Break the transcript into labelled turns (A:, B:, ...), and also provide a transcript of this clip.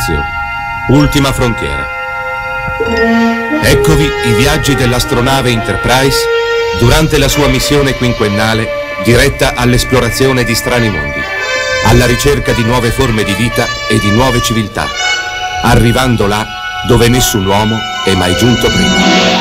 A: Spazio, ultima frontiera. Eccovi i viaggi dell'astronave Enterprise durante la sua missione quinquennale diretta all'esplorazione di strani mondi, alla ricerca di nuove forme di vita e di nuove civiltà, arrivando là dove nessun uomo è mai giunto prima.